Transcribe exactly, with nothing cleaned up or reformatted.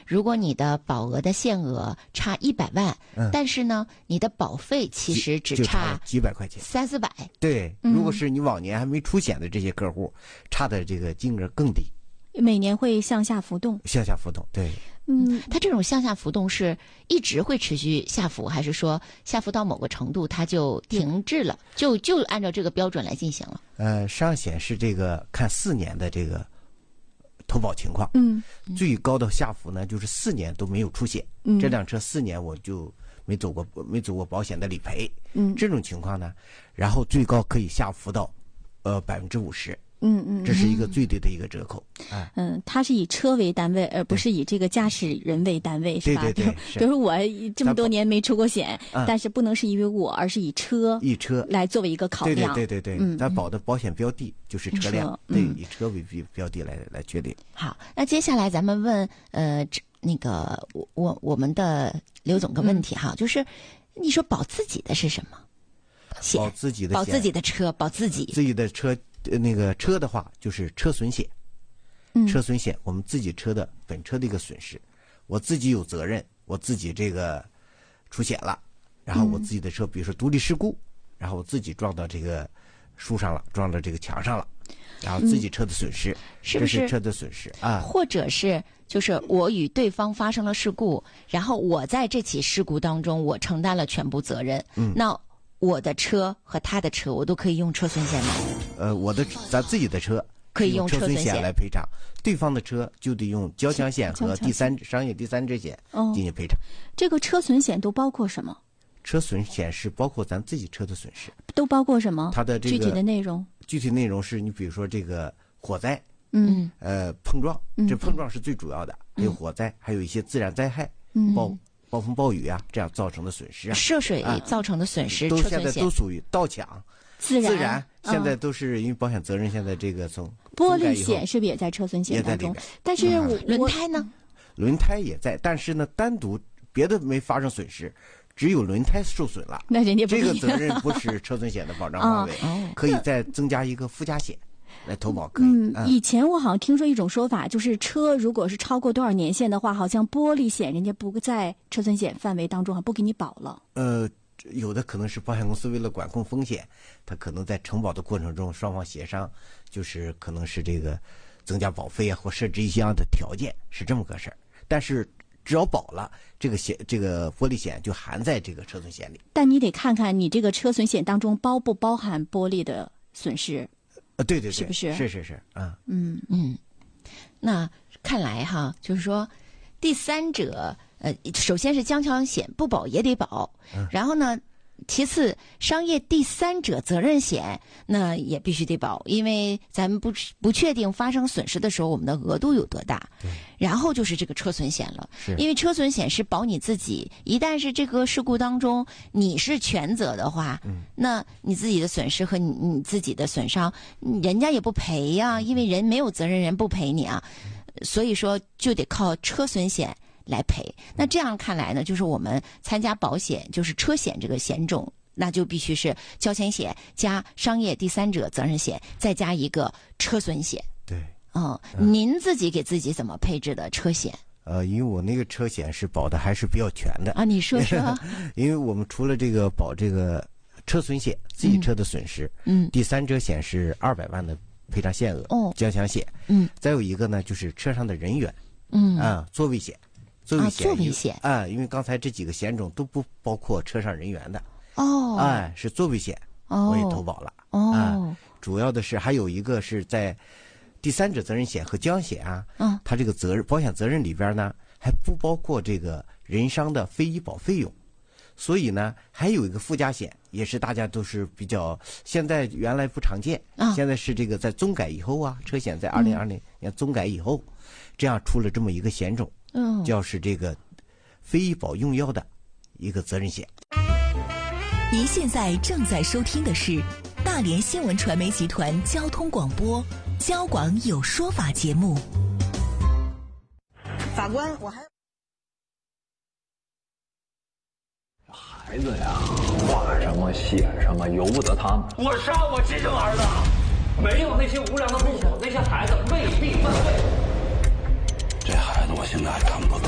如果你的保额的限额差一百万，嗯，但是呢，你的保费其实只差几百块钱， 三四百。 对，如果是你往年还没出险的这些客户，差的这个金额更低。 每年会向下浮动， 向下浮动，对。 嗯，它这种向下浮动是一直会持续下浮，还是说下浮到某个程度它就停滞了，就就按照这个标准来进行了？ 呃，上显示这个看四年的这个投保情况， 嗯， 最高的下浮呢就是四年都没有出险，嗯，这辆车四年我就没走过没走过保险的理赔， 嗯， 这种情况呢，然后最高可以下浮到呃百分之五十。 嗯嗯， 这是一个最低的一个折扣。 哎、嗯，它是以车为单位，而不是以这个驾驶人为单位，是吧？ 对对对。 比如说我这么多年没出过险，但是不能是因为我，而是以车以车来作为一个考量。 对对对对对，嗯，咱保的保险标的就是车辆， 嗯、 对，以车为标的来来确定。 好，那接下来咱们问呃那个我我我们的刘总个问题哈，嗯、就是你说保自己的是什么？ 保自己的保自己的车，保自己自己的车。那个车的话就是车损险， 嗯， 车损险我们自己车的本车的一个损失，我自己有责任，我自己这个出险了，然后我自己的车，比如说独立事故，然后我自己撞到这个树上了，撞到这个墙上了，然后自己车的损失， 嗯、是不是这是车的损失啊？ 或者是就是我与对方发生了事故，然后我在这起事故当中我承担了全部责任， 嗯， 那我的车和他的车我都可以用车损险吗？ 呃，我的咱自己的车可以用车损险来赔偿，对方的车就得用交强险和第三商业第三者险进行赔偿。 哦、这个车损险都包括什么？ 车损险是包括咱自己车的损失， 都包括什么？ 它的这个具体的内容， 具体内容是你比如说这个火灾， 嗯， 呃，碰撞， 嗯、 这碰撞是最主要的，还有火灾，嗯、还有一些自然灾害， 嗯， 暴暴风暴雨啊，这样造成的损失啊， 涉水造成的损失， 啊、都现在都属于盗抢。 自然， 自然现在都是因为保险责任，现在这个从玻璃险是不是也在车损险当中？但是我、 嗯、轮胎呢？ 轮胎也在，但是呢，单独别的没发生损失，只有轮胎受损了。 那人家不这个责任不是车损险的保障范围， 哦、 可以再增加一个附加险来投保，可以。 嗯，嗯以前我好像听说一种说法，就是车如果是超过多少年限的话，好像玻璃险人家不在车损险范围当中，还不给你保了。 呃。有的可能是保险公司为了管控风险，他可能在承保的过程中双方协商，就是可能是这个增加保费啊，或设置一些样的条件，是这么个事儿。但是只要保了，这个险这个玻璃险就含在这个车损险里。 但你得看看你这个车损险当中包不包含玻璃的损失。 呃，对对对， 是不是？ 是是是啊， 嗯嗯。那看来哈，就是说第三者。呃，首先是交强险不保也得保， 嗯、 然后呢，其次商业第三者责任险那也必须得保，因为咱们不不确定发生损失的时候我们的额度有多大。然后就是这个车损险了，因为车损险是保你自己，一旦是这个事故当中你是全责的话， 嗯、 那你自己的损失和你你自己的损伤，人家也不赔呀、啊，因为人没有责任人不赔你啊，所以说就得靠车损险来赔。那这样看来呢，就是我们参加保险，就是车险这个险种，那就必须是交强险加商业第三者责任险，再加一个车损险。 对， 嗯，嗯您自己给自己怎么配置的车险？ 呃，因为我那个车险是保的还是比较全的啊，你说说。 因为我们除了这个保这个车损险，自己车的损失， 嗯， 第三者险是二百万的赔偿限额， 哦， 交强险， 嗯， 再有一个呢就是车上的人员， 嗯啊，座位险。座位险， 啊、座位险啊，因为刚才这几个险种都不包括车上人员的哦， 哎，是座位险， 哦， 我也投保了哦、 啊。主要的是还有一个是在第三者责任险和交强险啊， 嗯， 它这个责任保险责任里边呢还不包括这个人伤的非医保费用，所以呢还有一个附加险，也是大家都是比较现在原来不常见， 啊、 现在是这个在综改以后啊，车险在二零二零年综改以后， 嗯、 这样出了这么一个险种。 嗯， 就是这个非医保用药的一个责任险。 您现在正在收听的是大连新闻传媒集团交通广播交广有说法节目。 法官，我还孩子呀，画什么写什么由不得他们。 我杀我亲生儿子，没有那些无良的父母，那些孩子未必犯罪。 这孩子我现在还看不懂。